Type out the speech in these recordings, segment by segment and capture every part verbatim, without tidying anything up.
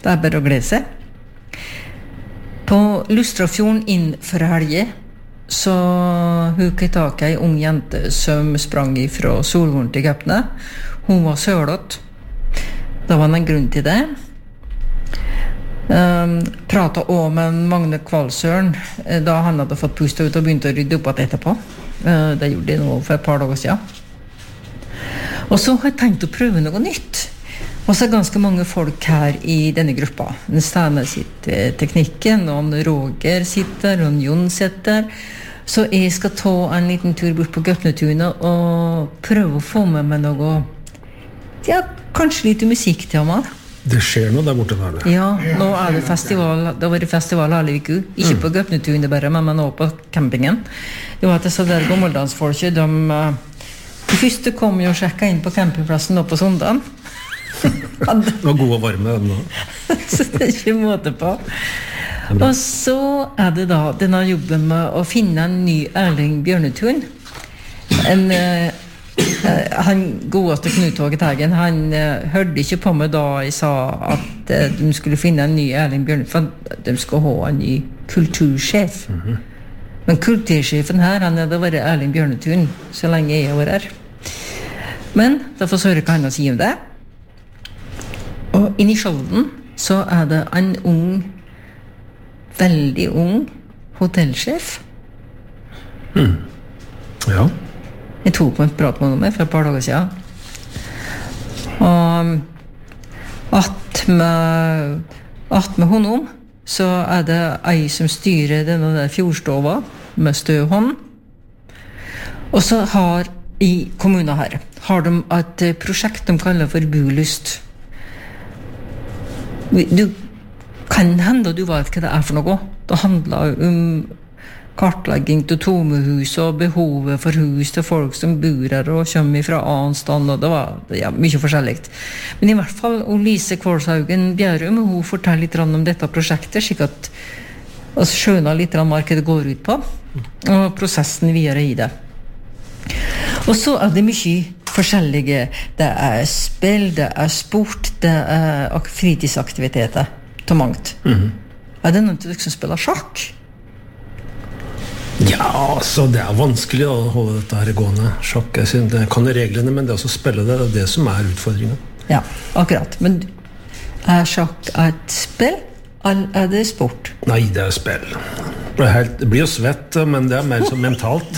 Det er bare å glede seg. På Lustrafjorden innenfor helge, så hukket jeg tak i en ung jente som sprang fra Solhorn til Gøpne. Hun var sølått. Det var en grunn til det. Um, pratet også med Magne Kvalsøren da han hadde fått pustet ut og begynte å rydde opp etterpå. Uh, det gjorde de nå for et par dager siden. Og så har jeg tenkt å prøve noe nytt. Og så er ganske mange folk her i denne gruppa. Steinar sitter teknikken, og Roger sitter, og Jon sitter. Så jeg skal ta en liten tur bort på Gøpnetunet og prøve å få med meg noe, ja, kanskje litt musikk til meg. Det skjer noe der borte der. Ja, nå er det festival, det var det festival alle uker. Ikke mm. på Gøpnetunet bare, men nå på campingen. Det var at så der gammeldansfolket, de, de første kom jo og sjekket inn på campingplassen nå på søndagen. Det var god og varme nå. Så det er ikke måte på. Og så er det da denne jobben med å finne en ny Erling Bjørnetun. En, uh, han godeste Knut Håge Teigen, han uh, hørte ikke på meg da jeg sa at uh, de skulle finne en ny Erling Bjørnetun, for de skulle ha en ny kultursjef. Mm-hmm. Men kultursjefen her, han hadde vært Erling Bjørnetun så lenge jeg var her. Men da får jeg høre hva han sier om det. Og inni Skjolden så er det en ung, veldig ung hotellsjef. Mm. Ja. Jeg tok på en prat med noen for et par dager siden. Og at med, at med honom så er det ei som styrer denne der fjordstova med støv hånd. Og så har i kommunen her har de et prosjekt de kaller for Bulyst. Du kan hende du vet hva det er for noe. Det handler om kartlegging til tomehus og behovet for hus til folk som bor her og kommer fra annen stand, og det var ja, mye forskjellig. Men i hvert fall Lise Kvalshaugen Bjærum, hun forteller litt om dette prosjektet, slik at vi skjønner litt hva det går ut på, og prosessen videre i det. Og så er det mye forskjellige. Det er spill, det er sport, det er fritidsaktiviteter til mangt. Mm-hmm. Er det noen til dere som spiller sjakk? Ja, så det er vanskelig å holde dette her gående. Sjakk, jeg synes, jeg kan reglene, men det å spille det, det er det som er utfordringen. Ja, akkurat. Men er sjakk et spill, eller er det sport? Nei, det er spill. Det, helt, det blir jo svett, men det er mer som mentalt.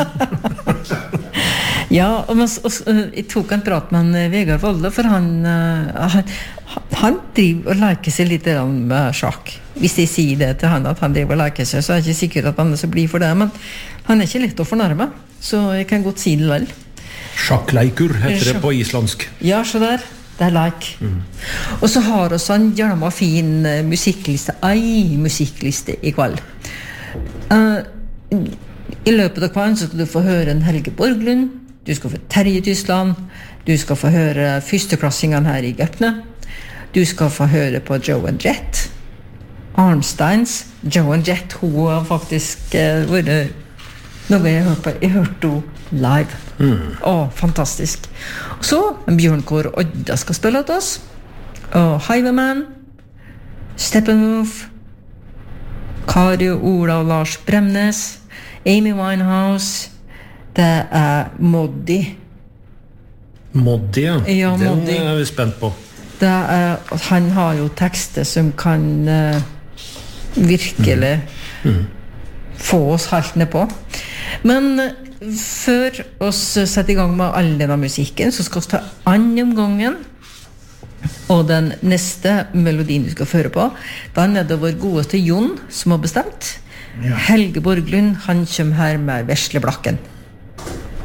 Ja, og, og, og jeg tok en prat med en Vegard Volde, for han, han, han driver og leker seg litt med sjakk. Hvis jeg sier det til han, at han driver og leker seg, så er jeg ikke sikker at han er så blir for det, men han er ikke lett å fornærme, så jeg kan godt si det vel. Sjakkleikur heter det på islandsk. Ja, så der. Det er leik. Mm. Og så har også en gjerne fin musikkliste, ei musikkliste i kveld. Uh, I løpet av kvelden så skal du få høre en Helge Borglund, du skal få Terje Tyskland, du skal få høre førsteklassingene her i Gøpne, du skal få høre på Joe and Jet, Arnsteins. Joe and Jet, hun har faktisk uh, vært noe jeg har hørt på. Jeg hørte henne live. Mm. Å, fantastisk. Og så en Bjørnkår Odda skal spille til oss, og Highwayman, Steppenwolf, Kari og Ola og Lars Bremnes, Amy Winehouse, det er Moddi. Moddi, ja. Ja, den Moddi. Er vi spent på. Det er, han har jo tekster som kan uh, virkelig mm. Mm. få oss helt ned på. Men uh, før oss setter i gang med all denne musikken, så skal vi ta annen omgangen. Og den neste melodien du skal føre på, den er det vår godeste Jon som har bestemt. Ja. Helge Borglund, han kommer her med Vesleblakken.